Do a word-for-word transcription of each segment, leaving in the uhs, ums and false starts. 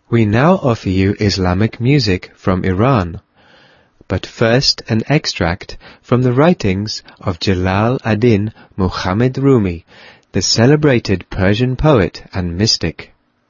We now offer you Islamic music from Iran, but first an extract from the writings of Jalal ad-Din Muhammad Rumi, the celebrated Persian poet and mystic.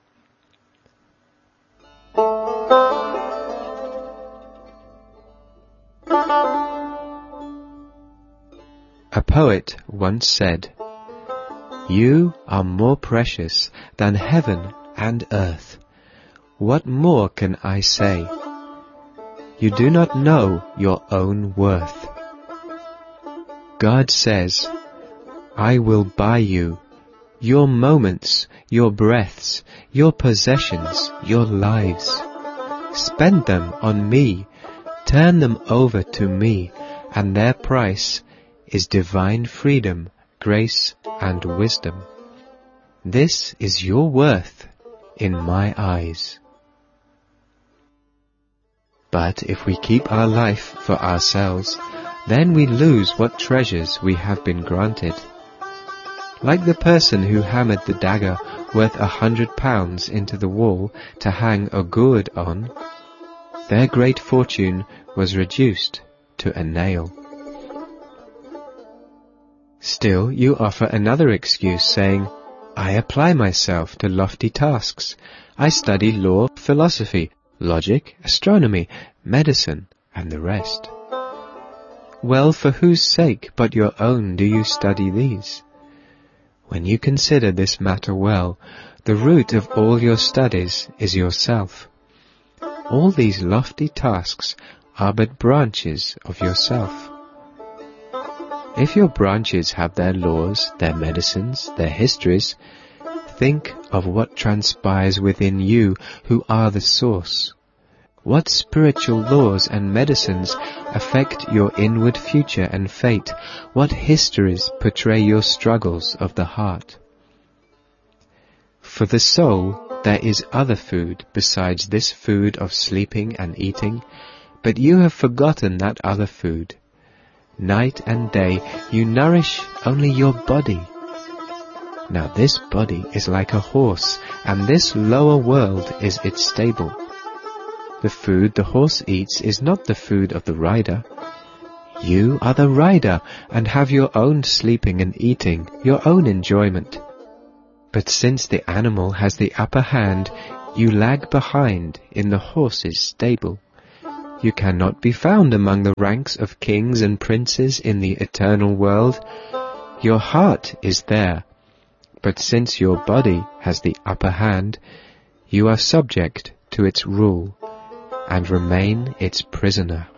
A poet once said, "You are more precious than heaven and earth. What more can I say? You do not know your own worth." God says, "I will buy you, your moments, your breaths, your possessions, your lives. Spend them on me, turn them over to me, and their price is divine freedom, grace, and wisdom. This is your worth in my eyes." But if we keep our life for ourselves, then we lose what treasures we have been granted. Like the person who hammered the dagger worth a hundred pounds into the wall to hang a gourd on, their great fortune was reduced to a nail. Still, you offer another excuse, saying, "I apply myself to lofty tasks. I study law, philosophy, logic, astronomy, medicine, and the rest." Well, for whose sake but your own do you study these? When you consider this matter well, the root of all your studies is yourself. All these lofty tasks are but branches of yourself. If your branches have their laws, their medicines, their histories, think of what transpires within you who are the source. What spiritual laws and medicines affect your inward future and fate? What histories portray your struggles of the heart? For the soul there is other food besides this food of sleeping and eating, but you have forgotten that other food. Night and day you nourish only your body. Now this body is like a horse, and this lower world is its stable. The food the horse eats is not the food of the rider. You are the rider, and have your own sleeping and eating, your own enjoyment. But since the animal has the upper hand, you lag behind in the horse's stable. You cannot be found among the ranks of kings and princes in the eternal world. Your heart is there, but since your body has the upper hand, you are subject to its rule and remain its prisoner.